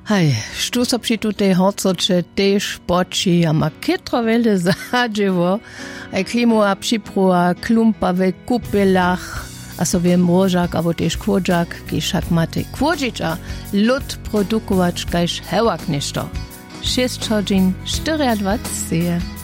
Hej, što so przy tutej horcoče tež poči, a ma kytro wele zadživo, a klimu a připrua klumpa ve kupelach, a so wie mrožak, a wo tež kvodžak, ki šak mate kvodžiča, lud produkovač, kajž hewak ništo. 6 hodin 24.